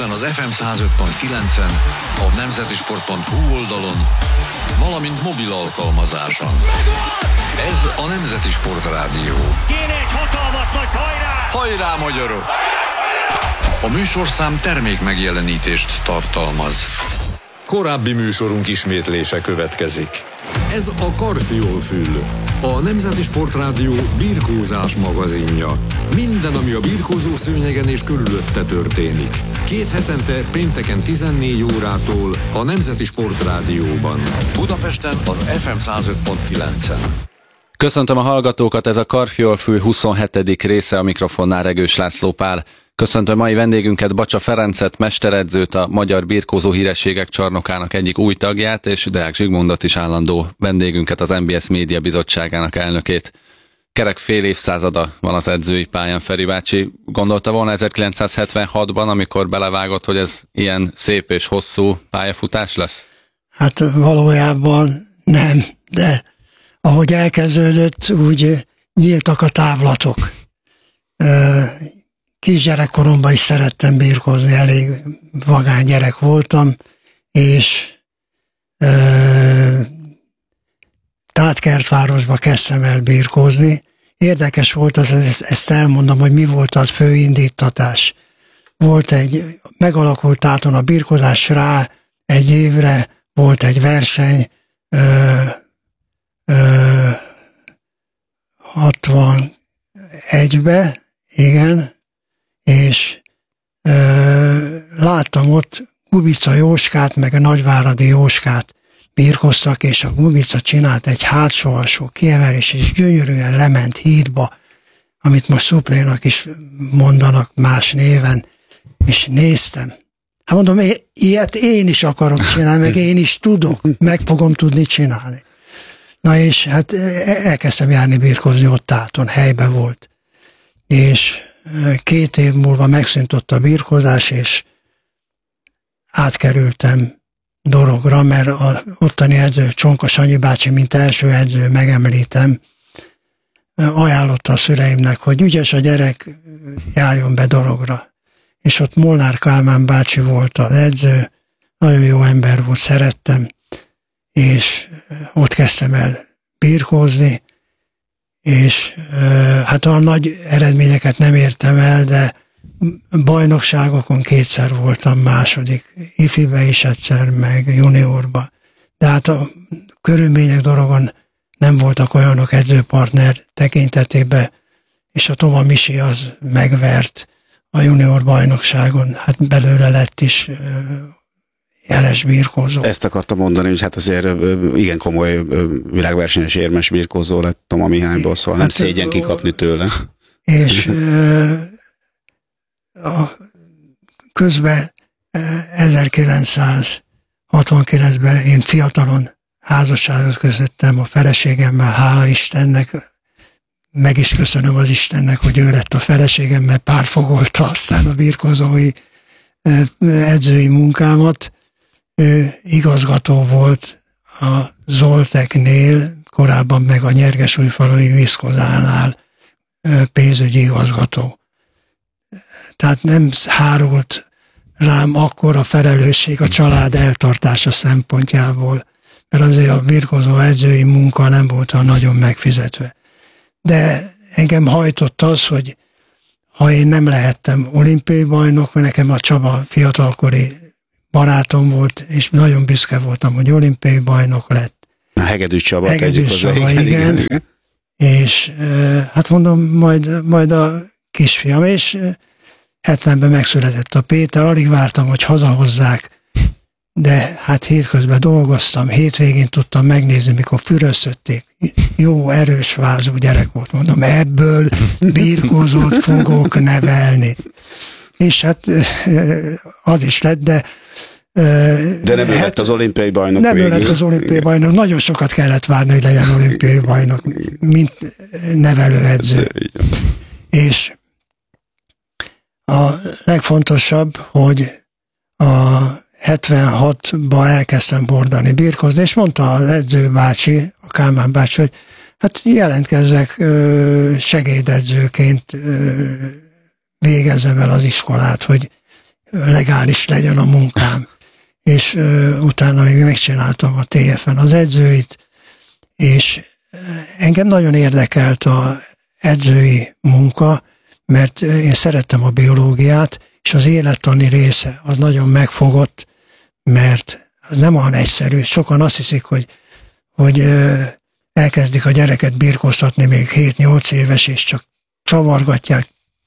Budapesten az FM 105.9-en, a nemzetisport.hu oldalon, valamint mobil alkalmazáson. Ez a Nemzeti Sport Rádió. Kéne egy hatalmas nagy hajrá! Hajrá, magyarok! A műsorszám termék megjelenítést tartalmaz. Korábbi műsorunk ismétlése következik. Ez a Karfiolfül, a Nemzeti Sport Rádió birkózás magazinja. Minden, ami a birkózó szőnyegen és körülötte történik. 2 hetente pénteken 14 órától a Nemzeti Sport Rádióban. Budapesten az FM 105.9-en. Köszöntöm a hallgatókat, ez a Karfiolfű 27. része, a mikrofonnál Regős László Pál. Köszöntöm mai vendégünket, Bacsa Ferencet, mesteredzőt, a Magyar Birkózó Hírességek Csarnokának egyik új tagját, és Deák Zsigmondot is, állandó vendégünket, az MBS Média Bizottságának elnökét. Kerek fél évszázada van az edzői pályán, Feri bácsi. Gondolta volna 1976-ban, amikor belevágott, hogy ez ilyen szép és hosszú pályafutás lesz? Hát valójában nem, de ahogy elkezdődött, úgy nyíltak a távlatok. Kisgyerekkoromban is szerettem birkózni, elég vagány gyerek voltam, és Tátkertvárosba kezdtem el birkózni. Érdekes volt, ezt elmondom, hogy mi volt az fő indítatás. Megalakult táton a birkózás rá, egy évre volt egy verseny, 61-be, igen, és láttam ott Gubica Jóskát, meg a Nagyváradi Jóskát birkoztak, és a Gubica csinált egy hátsó alsó kiemelés, és gyönyörűen lement hídba, amit most szuplénak is mondanak más néven, és néztem. Hát mondom, ilyet én is akarok csinálni, meg én is tudok, meg fogom tudni csinálni. Na és hát elkezdtem járni birkózni ott táton, helyben volt. És 2 év múlva megszűnt ott a birkózás, és átkerültem Dorogra, mert az ottani edző, Csonka Sanyi bácsi, mint első edző, megemlítem, ajánlotta a szüleimnek, hogy ügyes a gyerek, járjon be Dorogra. És ott Molnár Kálmán bácsi volt az edző, nagyon jó ember volt, szerettem, és ott kezdtem el birkózni, és hát olyan nagy eredményeket nem értem el, de bajnokságokon 2-szer voltam második, ifibe is egyszer, meg juniorba. De hát a körülmények Dorogon nem voltak olyanok edzőpartner tekintetében, és a Toma Misi az megvert a junior bajnokságon, hát belőle lett is jeles birkózó. Ezt akartam mondani, hogy hát azért igen komoly világversenyes érmes birkózó lett Toma Mihályból, szóval nem szégyen kikapni tőle. És közben 1969-ben én fiatalon házasságot kötöttem a feleségemmel, hála Istennek, meg is köszönöm az Istennek, hogy ő lett a feleségem, mert pártfogolta aztán a birkózói edzői munkámat. Ő igazgató volt a Zolteknél, korábban meg a Nyergesújfalui Viszkozánál pénzügyi igazgató. Tehát nem hárult rám akkor a felelősség a család eltartása szempontjából, mert azért a birkózó edzői munka nem volt olyan nagyon megfizetve. De engem hajtott az, hogy ha én nem lehettem olimpiai bajnok, mert nekem a Csaba fiatalkori barátom volt, és nagyon büszke voltam, hogy olimpiai bajnok lett. A Hegedűs Csaba. Hegedűs Csaba, igen. És hát mondom, majd a kisfiam, és 70-ben megszületett a Péter, alig vártam, hogy hazahozzák, de hát hétközben dolgoztam, hétvégén tudtam megnézni, mikor füröszötték. Jó, erős vázú gyerek volt, mondom, ebből birkózót fogok nevelni. És hát az is lett, de nem ő lett az olimpiai bajnok végül. Nem ő lett az olimpiai bajnok. Nagyon sokat kellett várni, hogy legyen olimpiai bajnok, mint nevelőedző. És a legfontosabb, hogy a 76-ban elkezdtem hordani, birkózni, és mondta az edző bácsi, a Kálmán bácsi, hogy hát jelentkezzek segédedzőként, végezzem el az iskolát, hogy legális legyen a munkám. És utána még megcsináltam a TF-en az edzőit, és engem nagyon érdekelt az edzői munka, mert én szerettem a biológiát, és az élettani része az nagyon megfogott, mert az nem olyan egyszerű. Sokan azt hiszik, hogy elkezdik a gyereket birkóztatni még 7-8 éves, és csak csavargatják,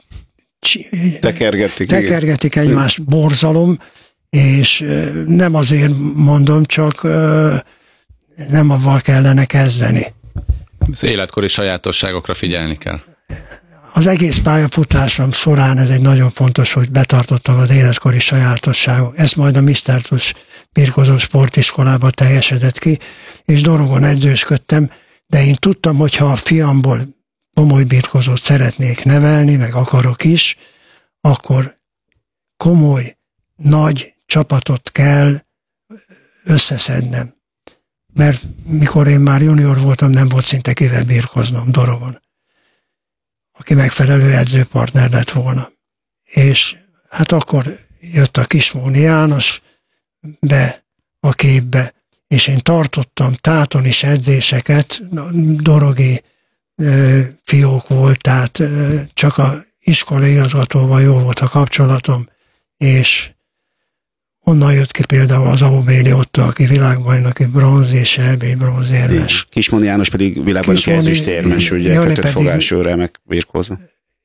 tekergetik egymást, borzalom, és nem azért mondom, csak nem avval kellene kezdeni. Az életkori sajátosságokra figyelni kell. Az egész pályafutásom során ez egy nagyon fontos, hogy betartottam az életkori sajátosságok. Ezt majd a Mr. Tuss birkózó sportiskolába teljesedett ki, és Dorogon edzősködtem, de én tudtam, hogy ha a fiamból komoly birkózót szeretnék nevelni, meg akarok is, akkor komoly, nagy csapatot kell összeszednem. Mert mikor én már junior voltam, nem volt szinte kivel birkóznom Dorogon, aki megfelelő edzőpartner lett volna. És hát akkor jött a Kismóni János be a képbe, és én tartottam táton is edzéseket, dorogi fiók volt, tehát csak a iskolai igazgatóval jó volt a kapcsolatom, és onnan jött ki például az Aubéli Otto, aki világbajnoki bronz és EB bronzérmes. Kismóni János pedig világbajnoki ezüstérmes, ugye, kötött remek birkózó.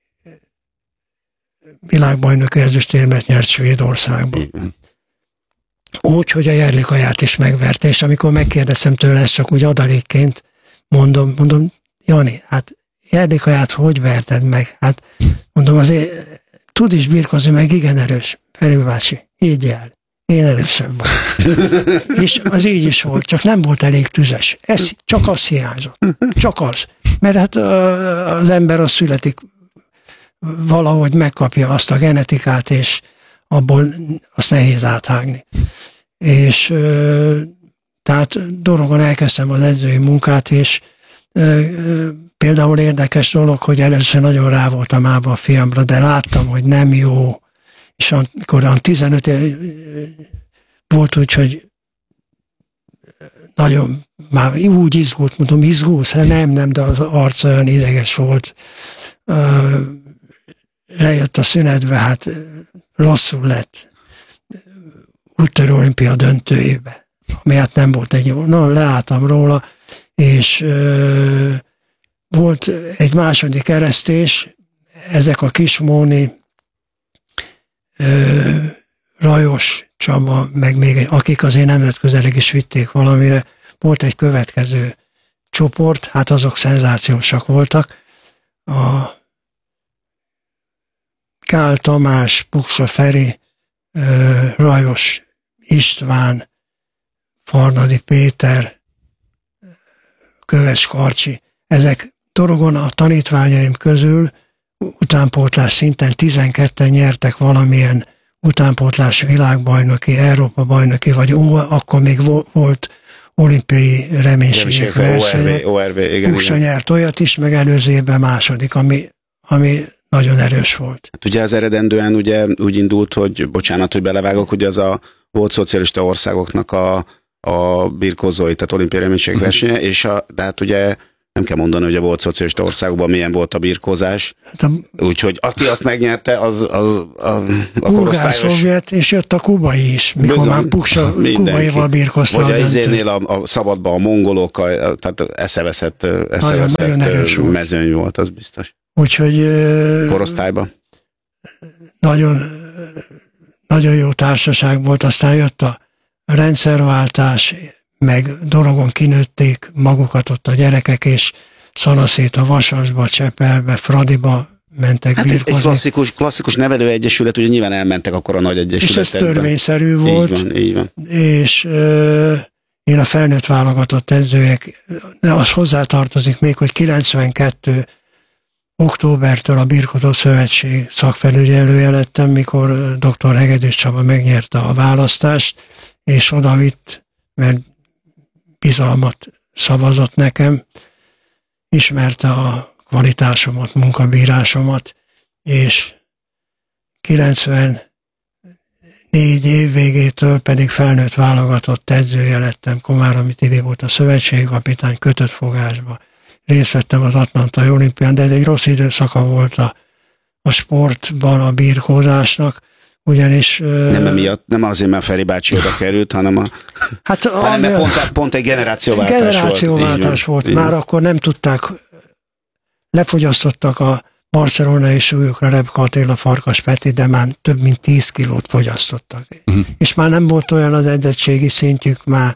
Világbajnoki ezüstérmet nyert Svédországban. Úgy, hogy a Jerlikaját is megverte, és amikor megkérdeztem tőle, ezt csak úgy adalékként mondom, Jani, hát Jerlikaját hogy verted meg? Hát mondom, azért tud is birkózni, meg igen erős. Feri bácsi, így el. Én erősebb vagyok. És az így is volt, csak nem volt elég tüzes. Ez csak az hiányzott. Csak az. Mert hát az ember az születik, valahogy megkapja azt a genetikát, és abból azt nehéz áthágni. És tehát Dorogon elkezdtem az edzői munkát, és például érdekes dolog, hogy először nagyon rá voltam ába a fiamra, de láttam, hogy nem jó, és amikor 15 volt úgy, hogy nagyon már úgy izgult, mondom, izgulsz? Nem, de az arca olyan ideges volt. Lejött a szünetbe, hát rosszul lett. Úttörő olimpia döntőjébe, ami hát nem volt egy jó. Leálltam róla, és volt egy második eresztés, ezek a Kismóni, Rajos Csaba, meg még akik azért nemzetközileg is vitték valamire, volt egy következő csoport, hát azok szenzációsak voltak. A Kál Tamás, Puksa Feri, Rajos István, Farnadi Péter, Köves Karcsi, ezek Dorogon a tanítványaim közül utánpótlás szinten 12-en nyertek valamilyen utánpótlás világbajnoki, Európa bajnoki, vagy akkor még volt olimpiai reménységek versenye. ORV, igen. Puksa nyert olyat is, meg előző évben második, ami nagyon erős volt. Hát ugye az eredendően ugye úgy indult, hogy bocsánat, hogy belevágok, hogy az a volt szocialista országoknak a birkózói, tehát olimpiai reménységek versenye, és de hát ugye nem kell mondani, hogy a volt szocialista országokban milyen volt a birkózás. Hát úgyhogy aki azt megnyerte, az a bulgár-szovjet, és jött a kubai is, mikor bizony, már Puksa kubaival birkózta. Vagy az izénél a szabadban a mongolokkal, tehát eszeveszett nagyon mezőny volt, az biztos. Úgyhogy korosztályban. Nagyon, nagyon jó társaság volt, aztán jött a rendszerváltás, meg Dorogon kinőtték magukat ott a gyerekek, és Szanaszét a Vasasba, Csepelbe, Fradiba mentek hát birkozni. Egy klasszikus nevelőegyesület, ugye nyilván elmentek akkor a nagy egyesületekben. És ez törvényszerű volt. Így van. És én a felnőtt válogatott edzőjek, az hozzátartozik még, hogy 92 októbertől a Birkózó Szövetség szakfelügyelője lettem, mikor dr. Hegedűs Csaba megnyerte a választást, és odavitt, mert bizalmat szavazott nekem, ismerte a kvalitásomat, munkabírásomat, és 94 4 év végétől pedig felnőtt válogatott edzője lettem. Komáromi Tibi volt a szövetségkapitány, kötött fogásba. Részt vettem az atlantai olimpián, de ez egy rossz időszaka volt a sportban, a birkózásnak, ugyanis... Nem azért, mert Feri bácsi oda került, hanem pont egy generációváltás volt. Már akkor nem tudták, lefogyasztottak a barcelonai súlyokra Rebka Attila, Farkas Peti, de már több mint 10 kilót fogyasztottak. És már nem volt olyan az edzettségi szintjük, már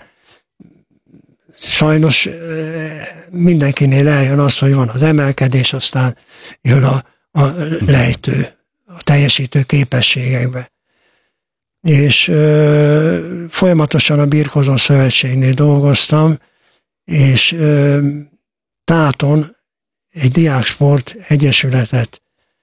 sajnos mindenkinél eljön az, hogy van az emelkedés, aztán jön a lejtő, a teljesítő képességekbe. És folyamatosan a Birkózó Szövetségnél dolgoztam, és Táton egy diáksport egyesületet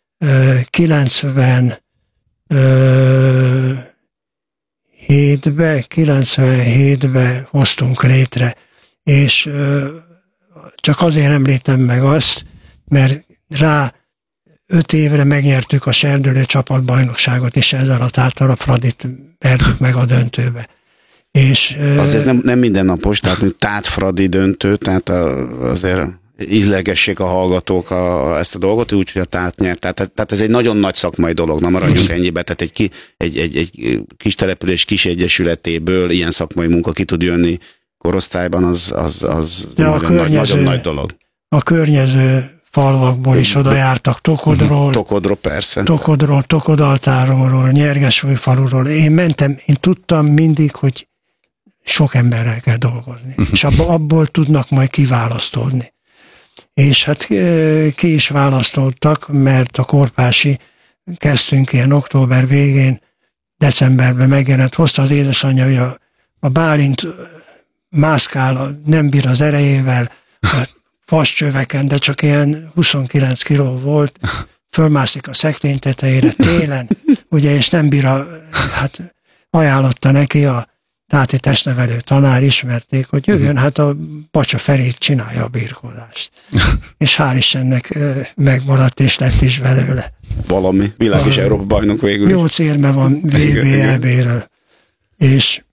97-ben hoztunk létre, és csak azért említem meg azt, mert rá 5 évre megnyertük a serdülő csapatbajnokságot, és ezzel a Tátra Fradit vertük meg a döntőbe. És, azért nem mindennapos, tehát Tát Fradi döntő, tehát azért ízlegessék a hallgatók ezt a dolgot, úgyhogy a Tát nyert. Tehát ez egy nagyon nagy szakmai dolog, nem maradjunk ennyibe. Tehát egy kis település, kis egyesületéből ilyen szakmai munka ki tud jönni korosztályban, az nagyon nagy dolog. A környező falvakból is oda jártak, Tokodról, persze. Tokodaltáról, Nyergesújfaluról. Én tudtam mindig, hogy sok emberrel kell dolgozni, és abból tudnak majd kiválasztódni. És hát ki is választottak, mert a Korpási kezdtünk ilyen október végén, decemberben megjelent, hozta az édesanyja, hogy a Bálint mászkál, nem bír az erejével, a vascsöveken, de csak ilyen 29 kiló volt, fölmászik a szekrény tetejére télen, ugye, és nem bír hát ajánlotta neki a táti testnevelő tanár, ismerték, hogy jöjjön, hát a Bacsa Feri csinálja a birkózást. És hál' Istennek megmaradt, és lett is belőle. Valami, világ és Európa bajnok végül. 8 érme van VB-ről. És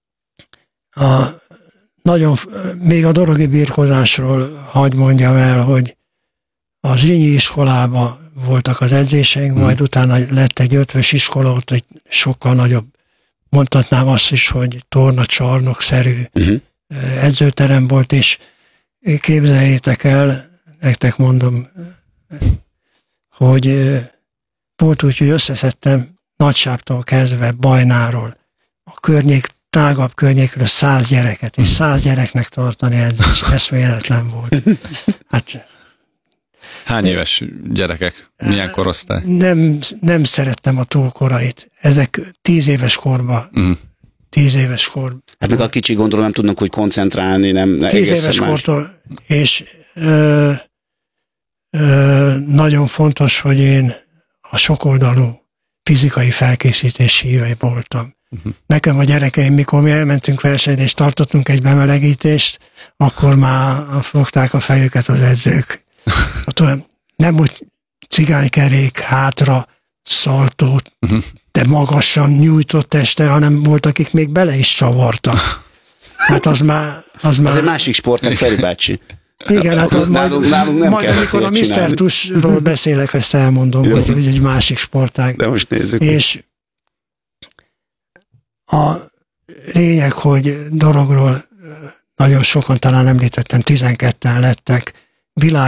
még a dorogi birkózásról hadd mondjam el, hogy az Zrínyi iskolában voltak az edzéseink, majd utána lett egy ötvös iskola, ott egy sokkal nagyobb, mondhatnám azt is, hogy tornacsarnokszerű edzőterem volt, és képzeljétek el, nektek mondom, hogy volt úgy, hogy összeszedtem Nagysáptól kezdve Bajnáról, a tágabb környékről 100 gyereket, és 100 gyereknek tartani edzést, eszméletlen volt. Hát, hány éves gyerekek? Milyen korosztály? Nem szerettem a túlkorait. Ezek 10 éves korban. 10 éves kor. Hát meg a kicsi gondolom nem tudnak úgy koncentrálni, nem 10 éves kortól, és nagyon fontos, hogy én a sokoldalú fizikai felkészítés híve voltam. Nekem a gyerekeim, mikor mi elmentünk versenyre, és tartottunk egy bemelegítést, akkor már fogták a fejüket az edzők. Nem úgy cigánykerék, hátra, szaltót, de magasan nyújtott teste, hanem volt, akik még bele is csavartak. Hát az már... Az egy másik sport, nem Feri bácsi. Igen, hát nálunk nem majd amikor a Mr. Tussról beszélek, ezt elmondom, hogy egy másik sportág. De most nézzük. És a lényeg, hogy dologról nagyon sokan, talán említettem, 12-en lettek világ